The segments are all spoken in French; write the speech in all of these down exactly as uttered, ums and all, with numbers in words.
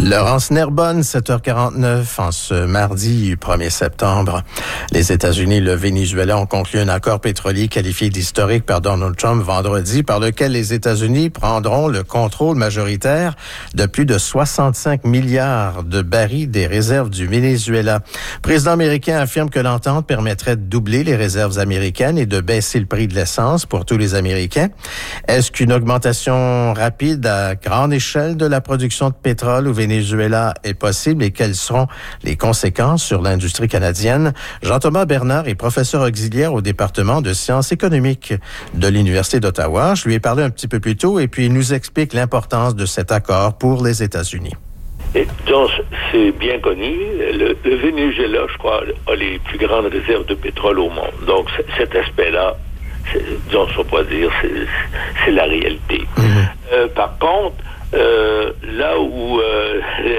Laurence Nerbonne, sept heures quarante-neuf, en ce mardi premier septembre. Les États-Unis et le Venezuela ont conclu un accord pétrolier qualifié d'historique par Donald Trump vendredi, par lequel les États-Unis prendront le contrôle majoritaire de plus de soixante-cinq milliards de barils des réserves du Venezuela. Le président américain affirme que l'entente permettrait de doubler les réserves américaines et de baisser le prix de l'essence pour tous les Américains. Est-ce qu'une augmentation rapide à grande échelle de la production de pétrole au Venezuela est possible et quelles seront les conséquences sur l'industrie canadienne? Jean-Thomas Bernard est professeur auxiliaire au département de sciences économiques de l'Université d'Ottawa. Je lui ai parlé un petit peu plus tôt et puis il nous explique l'importance de cet accord pour les États-Unis. Et donc, c'est bien connu. Le, le Venezuela, je crois, a les plus grandes réserves de pétrole au monde. Donc, cet aspect-là, disons, on pourrait dire, c'est, c'est la réalité. Mmh. Euh, par contre, Euh, là où euh,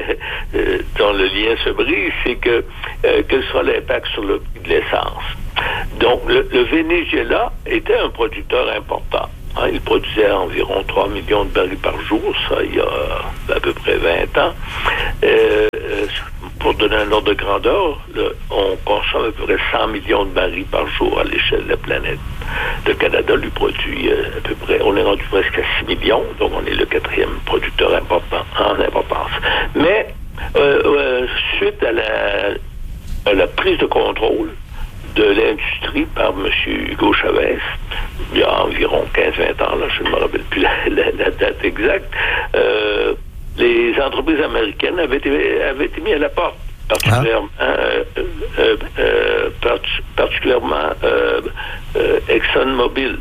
euh, dans le lien se brise, c'est que euh, quel sera l'impact sur le prix de l'essence. Donc, le, le Venezuela était un producteur important. Hein, il produisait environ trois millions de barils par jour, ça il y a à peu près vingt ans. Euh, pour donner un ordre de grandeur, le, on consomme à peu près cent millions de barils par jour à l'échelle de la planète. Le Canada lui produit euh, à peu près, on est rendu presque à six millions, donc on est le quatrième producteur important en importance. Mais euh, euh, suite à la, à la prise de contrôle de l'industrie par M. Hugo Chavez, il y a environ quinze vingt ans, là, je ne me rappelle plus la, la, la date exacte, euh, les entreprises américaines avaient été, avaient été mises à la porte, particulièrement, ah. euh, euh, euh, part- particulièrement euh, euh, ExxonMobil.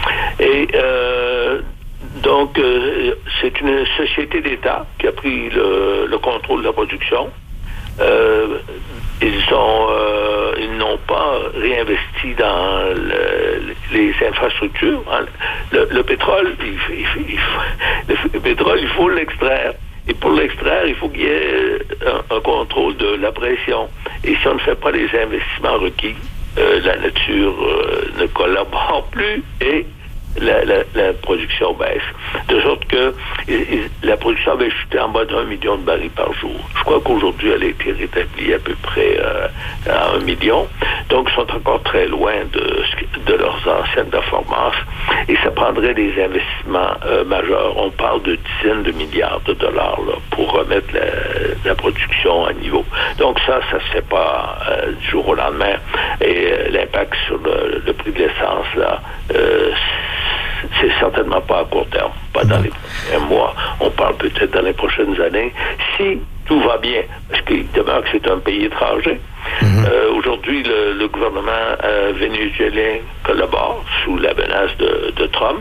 Et euh, donc, euh, c'est une société d'État qui a pris le, le contrôle de la production. Euh, ils sont, euh, ils n'ont pas réinvesti dans le, les infrastructures. Le, le pétrole, il, il, il, le, le pétrole, il faut l'extraire. Et pour l'extraire, il faut qu'il y ait un, un contrôle de la pression. Et si on ne fait pas les investissements requis, euh, la nature euh, ne collabore plus et La, la, la production baisse. De sorte que et, et, la production avait chuté en bas d'un million de barils par jour. Je crois qu'aujourd'hui, elle a été rétablie à peu près euh, à un million. Donc, ils sont encore très loin de, de leurs anciennes performances. Et ça prendrait des investissements euh, majeurs. On parle de dizaines de milliards de dollars là, pour remettre la, la production à niveau. Donc, ça, ça se fait pas euh, du jour au lendemain. Et euh, l'impact sur le, le prix de l'essence, là, euh, c'est certainement pas à court terme, pas dans les prochains mois. On parle peut-être dans les prochaines années, si tout va bien, parce qu'il demeure que c'est un pays étranger. Mm-hmm. Euh, aujourd'hui, le, le gouvernement euh, vénézuélien collabore sous la menace de, de Trump.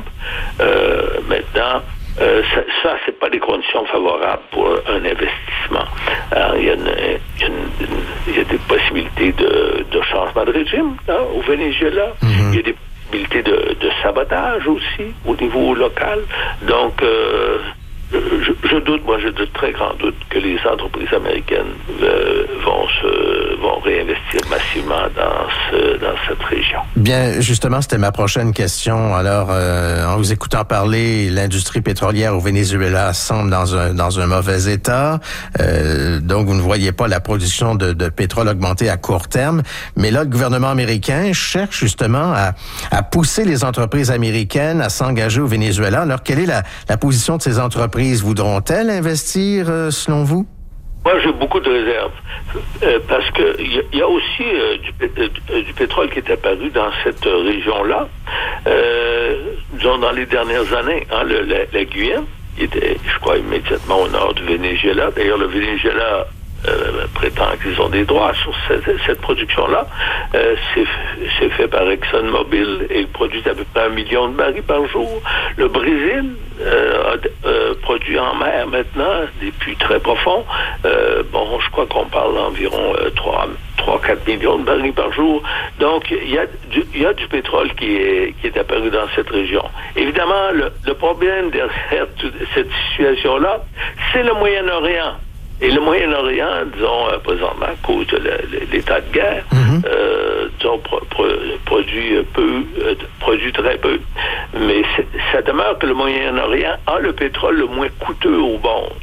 Euh, maintenant, euh, ça, ça, c'est pas des conditions favorables pour un investissement. Alors, il y a, une, il y a, une, il y a des possibilités de, de changement de régime là, au Venezuela. Mm-hmm. Il y a des possibilités de, de sabotage aussi au niveau local. Donc, euh, je, je doute, moi j'ai de très grands doutes que les entreprises américaines euh, vont se vont réinvestir massivement dans ce dans cette région. Bien, justement, c'était ma prochaine question. Alors, euh, en vous écoutant parler, l'industrie pétrolière au Venezuela semble dans un dans un mauvais état. Euh, donc, vous ne voyez pas la production de, de pétrole augmenter à court terme. Mais là, le gouvernement américain cherche justement à à pousser les entreprises américaines à s'engager au Venezuela. Alors, quelle est la la position de ces entreprises? Voudront-elles investir, euh, selon vous? Moi, j'ai beaucoup de réserves. Euh, parce que il y, y a aussi euh, du, euh, du pétrole qui est apparu dans cette euh, région-là. Euh, disons, dans les dernières années, hein, le, la, la Guyane, qui était, je crois, immédiatement au nord du Venezuela. D'ailleurs, le Venezuela Euh, prétend qu'ils ont des droits sur cette, cette production-là. Euh, c'est, c'est fait par ExxonMobil et ils produisent à peu près un million de barils par jour. Le Brésil euh, a euh, produit en mer maintenant des puits très profonds. Euh, bon, je crois qu'on parle d'environ euh, trois à quatre millions de barils par jour. Donc, il y a du, il y a du pétrole qui est, qui est apparu dans cette région. Évidemment, le, le problème derrière toute cette situation-là, c'est le Moyen-Orient. Et le Moyen-Orient, disons, euh, présentement, à cause de la, l'état de guerre, mm-hmm. euh, disons, pro, pro, produit peu, euh, produit très peu. Mais ça demeure que le Moyen-Orient a le pétrole le moins coûteux au monde.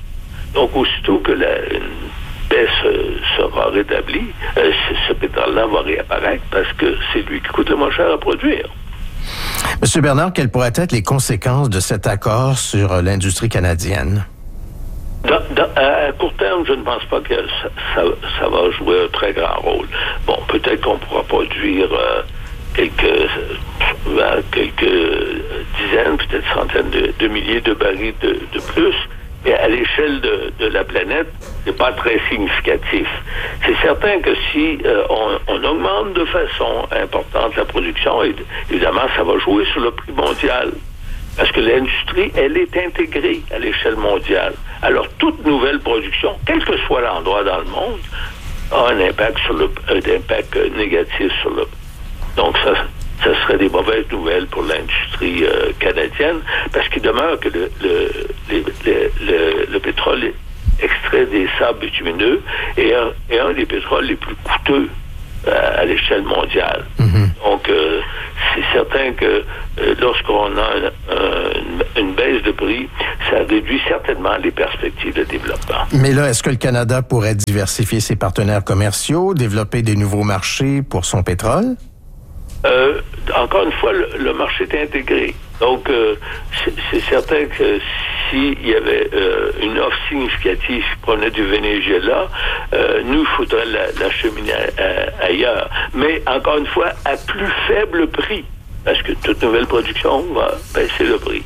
Donc, aussitôt que la une baisse euh, sera rétablie, euh, ce, ce pétrole-là va réapparaître parce que c'est lui qui coûte le moins cher à produire. Monsieur Bernard, quelles pourraient être les conséquences de cet accord sur euh, l'industrie canadienne? Dans, dans, à court terme, je ne pense pas que ça, ça, ça va jouer un très grand rôle. Bon, peut-être qu'on pourra produire euh, quelques, euh, quelques dizaines, peut-être centaines de, de milliers de barils de, de plus, mais à l'échelle de, de la planète, c'est pas très significatif. C'est certain que si euh, on, on augmente de façon importante la production, évidemment, ça va jouer sur le prix mondial. Parce que l'industrie, elle est intégrée à l'échelle mondiale. Alors, toute nouvelle production, quel que soit l'endroit dans le monde, a un impact sur le, un impact négatif sur le. Donc, ça, ça serait des mauvaises nouvelles pour l'industrie euh, canadienne, parce qu'il demeure que le, le, le, le, le, le pétrole extrait des sables bitumineux est un, est un des pétroles les plus coûteux à l'échelle mondiale. Mm-hmm. Donc, euh, c'est certain que euh, lorsqu'on a un, un, une baisse de prix, ça réduit certainement les perspectives de développement. Mais là, est-ce que le Canada pourrait diversifier ses partenaires commerciaux, développer des nouveaux marchés pour son pétrole? Euh, encore une fois, le, le marché est intégré. Donc, euh, c'est, c'est certain que s'il y avait euh, une offre significative qui provenait du Venezuela, euh, nous, il faudrait la, la cheminer à, à, ailleurs. Mais, encore une fois, à plus faible prix, parce que toute nouvelle production va baisser le prix.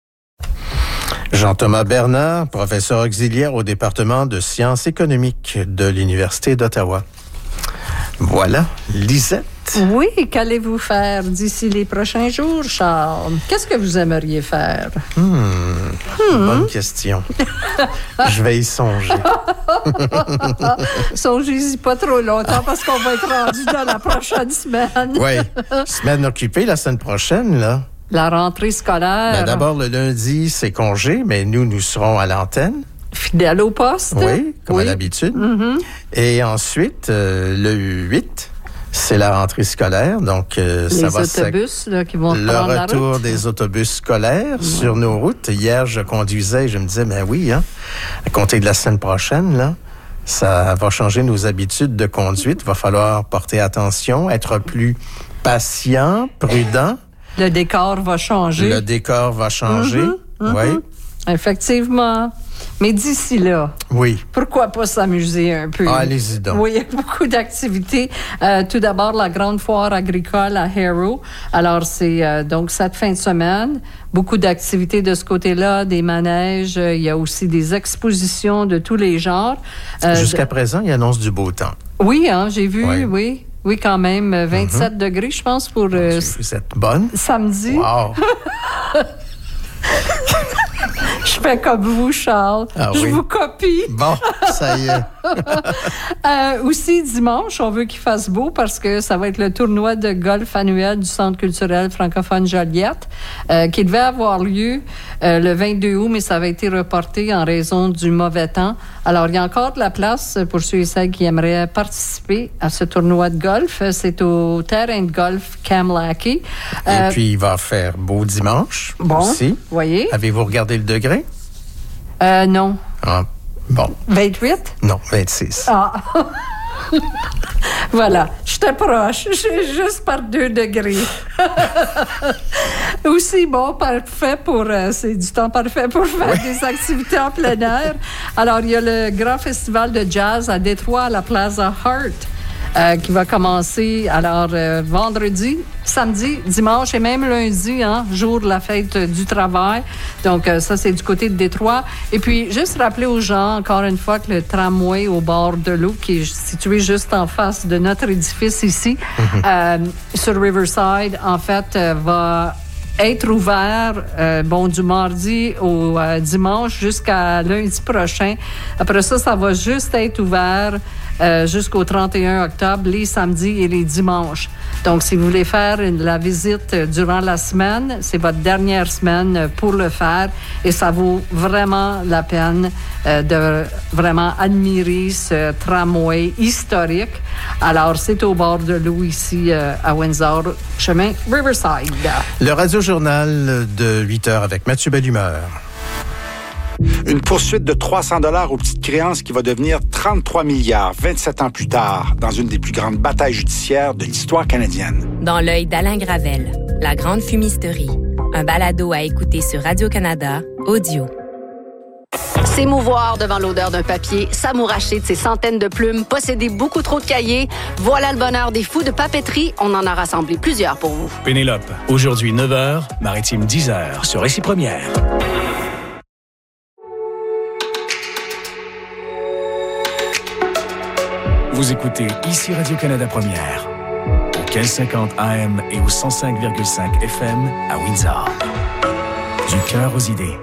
Jean-Thomas Bernard, professeur auxiliaire au département de sciences économiques de l'Université d'Ottawa. Voilà, Lisette. Oui, qu'allez-vous faire d'ici les prochains jours, Charles? Qu'est-ce que vous aimeriez faire? Hmm, hmm. Bonne question. Je vais y songer. Songez-y pas trop longtemps parce qu'on va être rendu dans la prochaine semaine. Oui, semaine occupée la semaine prochaine, là. La rentrée scolaire. Ben, d'abord, le lundi, c'est congé, mais nous, nous serons à l'antenne. Fidèle au poste. Oui, comme oui. à l'habitude. Mm-hmm. Et ensuite, euh, le huit, c'est la rentrée scolaire. Donc, euh, ça va Les autobus là, qui vont le prendre la retour route. des autobus scolaires ouais. sur nos routes. Hier, je conduisais et je me disais, ben oui, hein, à compter de la semaine prochaine, là, ça va changer nos habitudes de conduite. Il va falloir porter attention, être plus patient, prudent. Le décor va changer. Le décor va changer, mm-hmm, mm-hmm. oui. Effectivement. Mais d'ici là, oui. pourquoi pas s'amuser un peu? Ah, allez-y donc. Oui, il y a beaucoup d'activités. Euh, tout d'abord, la grande foire agricole à Harrow. Alors, c'est euh, donc cette fin de semaine. Beaucoup d'activités de ce côté-là, des manèges. Il y a aussi des expositions de tous les genres. Euh, Jusqu'à de... présent, il annonce du beau temps. Oui, hein, j'ai vu, oui. oui. Oui, quand même. vingt-sept mm-hmm. degrés, je pense, pour... Euh, Vous êtes bonne. Samedi. Wow! Je fais comme vous, Charles. Ah, je oui. vous copie. Bon, ça y est. euh, aussi, dimanche, on veut qu'il fasse beau parce que ça va être le tournoi de golf annuel du Centre culturel francophone Joliette euh, qui devait avoir lieu euh, le vingt-deux août, mais ça avait été reporté en raison du mauvais temps. Alors, il y a encore de la place pour ceux et celles qui aimeraient participer à ce tournoi de golf. C'est au terrain de golf Kamlaki. Euh, et puis, il va faire beau dimanche bon, aussi. Voyez. Avez-vous regardé le degré? Euh, non. Ah, bon. vingt-huit? Non, vingt-six. Ah. Voilà, j'étais proche, juste par deux degrés. Aussi, bon, parfait pour... Euh, c'est du temps parfait pour faire oui. des activités en plein air. Alors, il y a le grand festival de jazz à Détroit, à la Plaza Hart, euh, qui va commencer, alors, euh, vendredi, samedi, dimanche et même lundi, hein, jour de la fête du travail. Donc, euh, ça, c'est du côté de Détroit. Et puis, juste rappeler aux gens, encore une fois, que le tramway au bord de l'eau, qui est situé juste en face de notre édifice ici, mm-hmm. euh, sur Riverside, en fait, euh, va être ouvert, euh, bon, du mardi au euh, dimanche jusqu'à lundi prochain. Après ça, ça va juste être ouvert euh, jusqu'au trente et un octobre, les samedis et les dimanches. Donc, si vous voulez faire une, la visite durant la semaine, c'est votre dernière semaine pour le faire et ça vaut vraiment la peine euh, de vraiment admirer ce tramway historique. Alors, c'est au bord de l'eau ici euh, à Windsor, chemin Riverside. Le Radio-Journal de huit heures avec Mathieu Bellumeur. Une poursuite de trois cents dollars aux petites créances qui va devenir trente-trois milliards vingt-sept ans plus tard, dans une des plus grandes batailles judiciaires de l'histoire canadienne. Dans l'œil d'Alain Gravel, La Grande Fumisterie. Un balado à écouter sur Radio-Canada, audio. S'émouvoir devant l'odeur d'un papier, s'amouracher de ses centaines de plumes, posséder beaucoup trop de cahiers, voilà le bonheur des fous de papeterie. On en a rassemblé plusieurs pour vous. Pénélope, aujourd'hui neuf heures, Maritime dix heures, sur Récit Première. Vous écoutez ici Radio-Canada Première, au mille cinquante A M et au cent cinq virgule cinq F M à Windsor. Du cœur aux idées.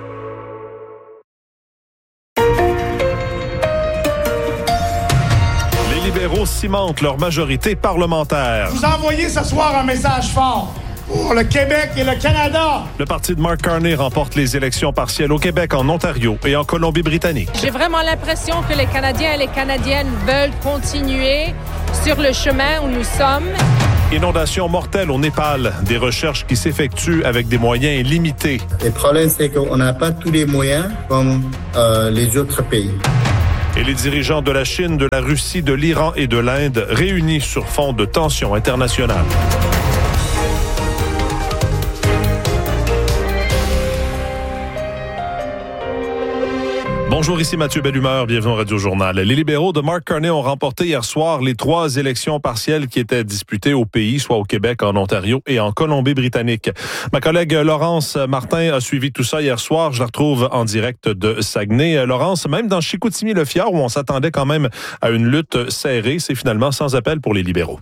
Les libéraux cimentent leur majorité parlementaire. Vous envoyez ce soir un message fort pour le Québec et le Canada. Le parti de Mark Carney remporte les élections partielles au Québec, en Ontario et en Colombie-Britannique. J'ai vraiment l'impression que les Canadiens et les Canadiennes veulent continuer sur le chemin où nous sommes. Inondation mortelle au Népal, des recherches qui s'effectuent avec des moyens limités. Le problème, c'est qu'on n'a pas tous les moyens comme euh, les autres pays. Et les dirigeants de la Chine, de la Russie, de l'Iran et de l'Inde réunis sur fond de tensions internationales. Bonjour, ici Mathieu Bellumeur, bienvenue au Radio Journal. Les libéraux de Mark Carney ont remporté hier soir les trois élections partielles qui étaient disputées au pays, soit au Québec, en Ontario et en Colombie-Britannique. Ma collègue Laurence Martin a suivi tout ça hier soir. Je la retrouve en direct de Saguenay. Laurence, même dans Chicoutimi-Le-Fjord, où on s'attendait quand même à une lutte serrée, c'est finalement sans appel pour les libéraux.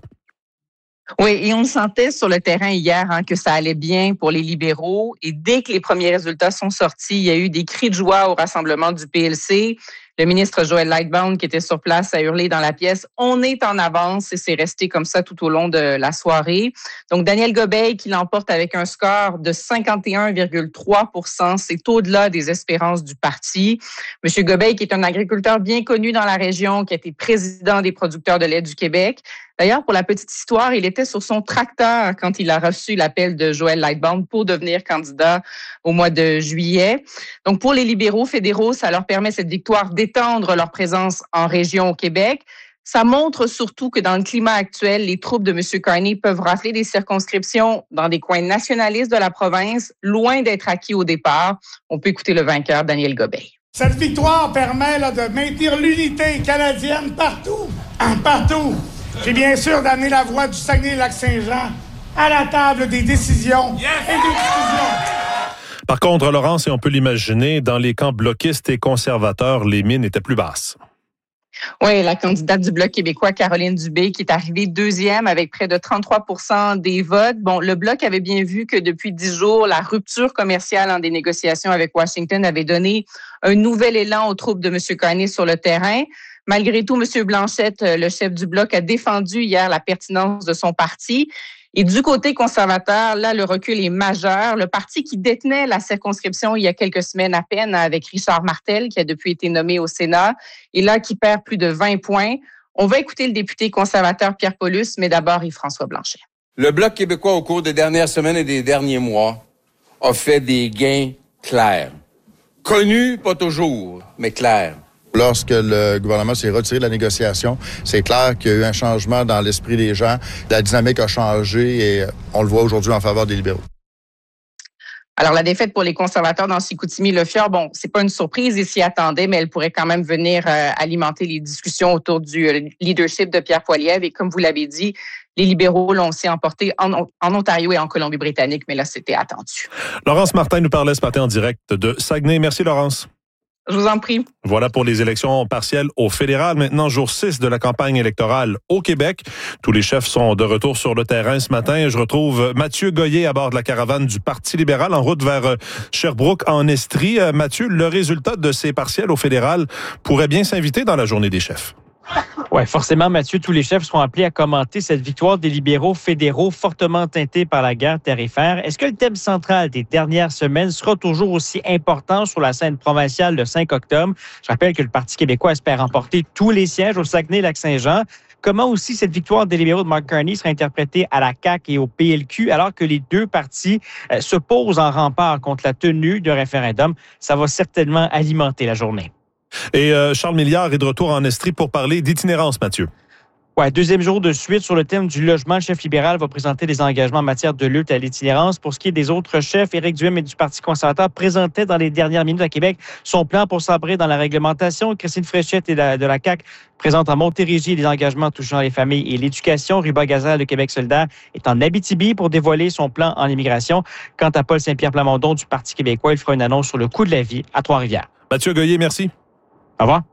Oui, et on le sentait sur le terrain hier hein, que ça allait bien pour les libéraux. Et dès que les premiers résultats sont sortis, il y a eu des cris de joie au rassemblement du P L C. Le ministre Joël Lightbound, qui était sur place, a hurlé dans la pièce « On est en avance » et c'est resté comme ça tout au long de la soirée. Donc, Daniel Gobeil qui l'emporte avec un score de cinquante et un virgule trois pour cent. C'est au-delà des espérances du parti. Monsieur Gobeil, qui est un agriculteur bien connu dans la région, qui a été président des producteurs de lait du Québec. D'ailleurs, pour la petite histoire, il était sur son tracteur quand il a reçu l'appel de Joël Lightbound pour devenir candidat au mois de juillet. Donc, pour les libéraux fédéraux, ça leur permet cette victoire d'étendre leur présence en région au Québec. Ça montre surtout que dans le climat actuel, les troupes de M. Carney peuvent rafler des circonscriptions dans des coins nationalistes de la province, loin d'être acquis au départ. On peut écouter le vainqueur, Daniel Gobeil. Cette victoire permet là, de maintenir l'unité canadienne partout, partout. Puis bien sûr d'amener la voix du Saguenay-Lac-Saint-Jean à la table des décisions yes! et des décisions. Par contre, Laurence, et on peut l'imaginer, dans les camps bloquistes et conservateurs, les mines étaient plus basses. Oui, la candidate du Bloc québécois, Caroline Dubé, qui est arrivée deuxième avec près de trente-trois pour cent des votes. Bon, le Bloc avait bien vu que depuis dix jours, la rupture commerciale en des négociations avec Washington avait donné un nouvel élan aux troupes de M. Carney sur le terrain. Malgré tout, M. Blanchette, le chef du Bloc, a défendu hier la pertinence de son parti. Et du côté conservateur, là, le recul est majeur. Le parti qui détenait la circonscription il y a quelques semaines à peine avec Richard Martel, qui a depuis été nommé au Sénat, et là, qui perd plus de vingt points. On va écouter le député conservateur Pierre Paulus, mais d'abord Yves-François Blanchet. Le Bloc québécois, au cours des dernières semaines et des derniers mois, a fait des gains clairs. Connus, pas toujours, mais clairs. Lorsque le gouvernement s'est retiré de la négociation, c'est clair qu'il y a eu un changement dans l'esprit des gens. La dynamique a changé et on le voit aujourd'hui en faveur des libéraux. Alors, la défaite pour les conservateurs dans Chicoutimi-Le-Fjord, bon, c'est pas une surprise, ils s'y attendaient, mais elle pourrait quand même venir euh, alimenter les discussions autour du euh, leadership de Pierre Poilievre. Et comme vous l'avez dit, les libéraux l'ont aussi emporté en, en Ontario et en Colombie-Britannique, mais là, c'était attendu. Laurence Martin nous parlait ce matin en direct de Saguenay. Merci, Laurence. Je vous en prie. Voilà pour les élections partielles au fédéral. Maintenant, jour six de la campagne électorale au Québec. Tous les chefs sont de retour sur le terrain ce matin. Je retrouve Mathieu Goyer à bord de la caravane du Parti libéral en route vers Sherbrooke en Estrie. Mathieu, le résultat de ces partielles au fédéral pourrait bien s'inviter dans la journée des chefs. Oui, forcément, Mathieu, tous les chefs seront appelés à commenter cette victoire des libéraux fédéraux fortement teintée par la guerre tarifaire. Est-ce que le thème central des dernières semaines sera toujours aussi important sur la scène provinciale le cinq octobre? Je rappelle que le Parti québécois espère remporter tous les sièges au Saguenay-Lac-Saint-Jean. Comment aussi cette victoire des libéraux de Mark Carney sera interprétée à la C A Q et au P L Q alors que les deux partis euh, se posent en rempart contre la tenue d'un référendum? Ça va certainement alimenter la journée. Et euh, Charles Milliard est de retour en Estrie pour parler d'itinérance, Mathieu. Ouais, deuxième jour de suite sur le thème du logement. Le chef libéral va présenter des engagements en matière de lutte à l'itinérance. Pour ce qui est des autres chefs, Éric Duhem et du Parti conservateur présentait dans les dernières minutes à Québec son plan pour s'embrer dans la réglementation. Christine Fréchette et la, de la C A Q présente en Montérégie des engagements touchant les familles et l'éducation. Ruba Gazal de Québec solidaire est en Abitibi pour dévoiler son plan en immigration. Quant à Paul Saint-Pierre Plamondon du Parti québécois, il fera une annonce sur le coût de la vie à Trois-Rivières. Mathieu Goyer, merci. Au revoir.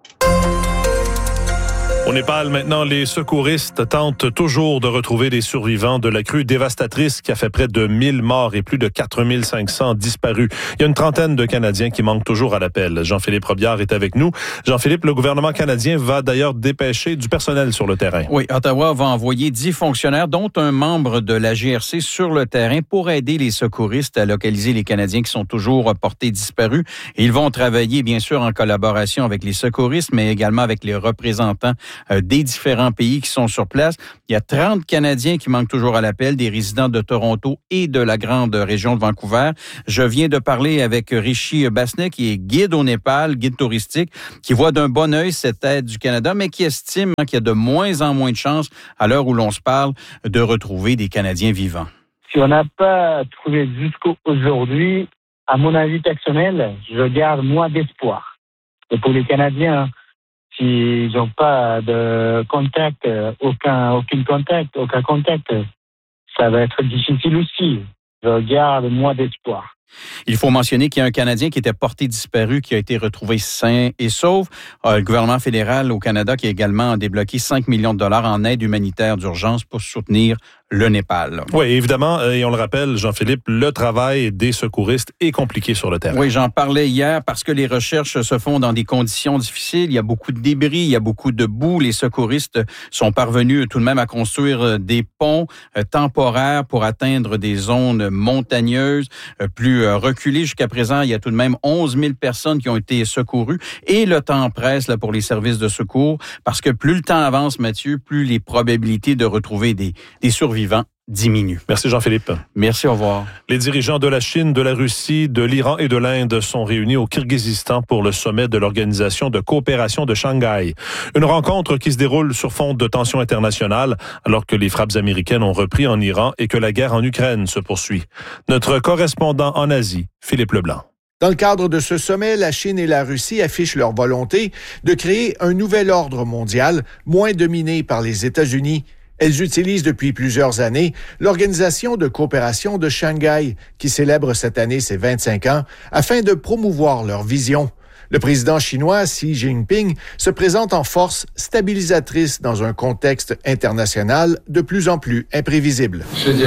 Au Népal, maintenant, les secouristes tentent toujours de retrouver des survivants de la crue dévastatrice qui a fait près de mille morts et plus de quatre mille cinq cents disparus. Il y a une trentaine de Canadiens qui manquent toujours à l'appel. Jean-Philippe Robillard est avec nous. Jean-Philippe, le gouvernement canadien va d'ailleurs dépêcher du personnel sur le terrain. Oui, Ottawa va envoyer dix fonctionnaires, dont un membre de la G R C, sur le terrain pour aider les secouristes à localiser les Canadiens qui sont toujours portés disparus. Et ils vont travailler, bien sûr, en collaboration avec les secouristes, mais également avec les représentants des différents pays qui sont sur place. Il y a trente Canadiens qui manquent toujours à l'appel, des résidents de Toronto et de la grande région de Vancouver. Je viens de parler avec Rishi Basnet, qui est guide au Népal, guide touristique, qui voit d'un bon œil cette aide du Canada, mais qui estime qu'il y a de moins en moins de chances, à l'heure où l'on se parle, de retrouver des Canadiens vivants. Si on n'a pas trouvé jusqu'aujourd'hui, à mon avis personnel, je garde moins d'espoir. Et pour les Canadiens, s'ils n'ont pas de contact, aucun, aucun contact, aucun contact, ça va être difficile aussi. Je garde moins d'espoir. Il faut mentionner qu'il y a un Canadien qui était porté disparu, qui a été retrouvé sain et sauf. Euh, le gouvernement fédéral au Canada qui a également débloqué cinq millions de dollars en aide humanitaire d'urgence pour soutenir le Népal. Oui, évidemment, et on le rappelle, Jean-Philippe, le travail des secouristes est compliqué sur le terrain. Oui, j'en parlais hier parce que les recherches se font dans des conditions difficiles. Il y a beaucoup de débris, il y a beaucoup de boue. Les secouristes sont parvenus tout de même à construire des ponts temporaires pour atteindre des zones montagneuses plus reculées. Jusqu'à présent, il y a tout de même onze mille personnes qui ont été secourues et le temps presse là, pour les services de secours parce que plus le temps avance, Mathieu, plus les probabilités de retrouver des, des survivants diminue. Merci Jean-Philippe. Merci, au revoir. Les dirigeants de la Chine, de la Russie, de l'Iran et de l'Inde sont réunis au Kirghizistan pour le sommet de l'Organisation de coopération de Shanghai. Une rencontre qui se déroule sur fond de tensions internationales alors que les frappes américaines ont repris en Iran et que la guerre en Ukraine se poursuit. Notre correspondant en Asie, Philippe Leblanc. Dans le cadre de ce sommet, la Chine et la Russie affichent leur volonté de créer un nouvel ordre mondial, moins dominé par les États-Unis. Elles utilisent depuis plusieurs années l'Organisation de coopération de Shanghai, qui célèbre cette année ses vingt-cinq ans, afin de promouvoir leur vision. Le président chinois Xi Jinping se présente en force stabilisatrice dans un contexte international de plus en plus imprévisible.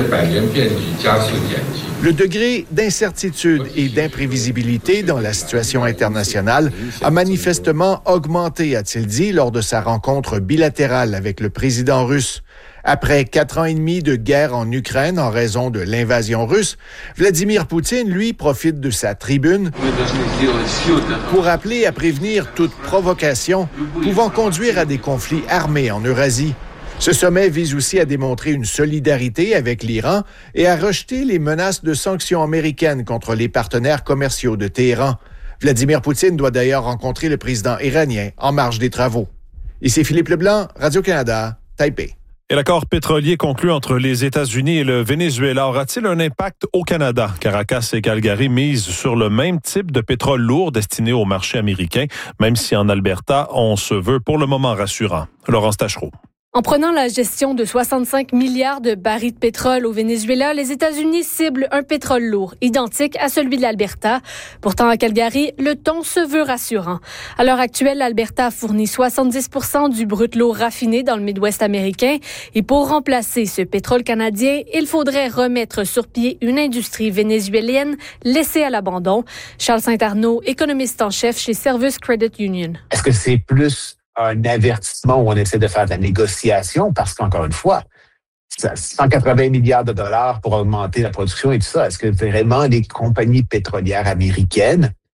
Le degré d'incertitude et d'imprévisibilité dans la situation internationale a manifestement augmenté, a-t-il dit, lors de sa rencontre bilatérale avec le président russe. Après quatre ans et demi de guerre en Ukraine en raison de l'invasion russe, Vladimir Poutine, lui, profite de sa tribune pour appeler à prévenir toute provocation pouvant conduire à des conflits armés en Eurasie. Ce sommet vise aussi à démontrer une solidarité avec l'Iran et à rejeter les menaces de sanctions américaines contre les partenaires commerciaux de Téhéran. Vladimir Poutine doit d'ailleurs rencontrer le président iranien en marge des travaux. Ici Philippe Leblanc, Radio-Canada, Taipei. Et l'accord pétrolier conclu entre les États-Unis et le Venezuela aura-t-il un impact au Canada? Caracas et Calgary misent sur le même type de pétrole lourd destiné au marché américain, même si en Alberta, on se veut pour le moment rassurant. Laurence Tachereau. En prenant la gestion de soixante-cinq milliards de barils de pétrole au Venezuela, les États-Unis ciblent un pétrole lourd, identique à celui de l'Alberta. Pourtant, à Calgary, le ton se veut rassurant. À l'heure actuelle, l'Alberta fournit soixante-dix pour cent du brut lourd raffiné dans le Midwest américain. Et pour remplacer ce pétrole canadien, il faudrait remettre sur pied une industrie vénézuélienne laissée à l'abandon. Charles Saint-Arnaud, économiste en chef chez Service Credit Union. Est-ce que c'est plus un avertissement où on essaie de faire de la négociation parce qu'encore une fois, cent quatre-vingts milliards de dollars pour augmenter la production et tout ça, est-ce que vraiment les compagnies pétrolières américaines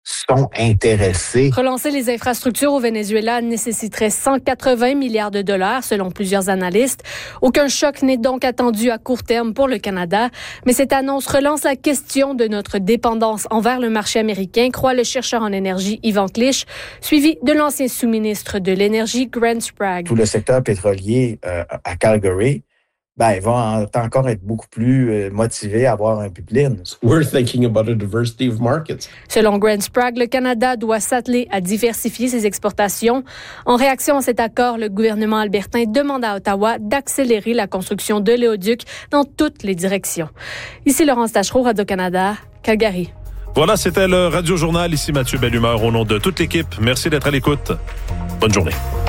sont intéressés. Relancer les infrastructures au Venezuela nécessiterait cent quatre-vingts milliards de dollars, selon plusieurs analystes. Aucun choc n'est donc attendu à court terme pour le Canada. Mais cette annonce relance la question de notre dépendance envers le marché américain, croit le chercheur en énergie Yvan Clich, suivi de l'ancien sous-ministre de l'Énergie, Grant Sprague. Tout le secteur pétrolier euh, à Calgary, ben, ils vont en, encore être beaucoup plus euh, motivés à avoir un pipeline. We're thinking about a diversity of markets. Selon Grant Sprague, le Canada doit s'atteler à diversifier ses exportations. En réaction à cet accord, le gouvernement albertain demande à Ottawa d'accélérer la construction de l'éoduc dans toutes les directions. Ici Laurence Tachereau, Radio-Canada, Calgary. Voilà, c'était le Radio Journal. Ici Mathieu Bellumeur au nom de toute l'équipe. Merci d'être à l'écoute. Bonne journée.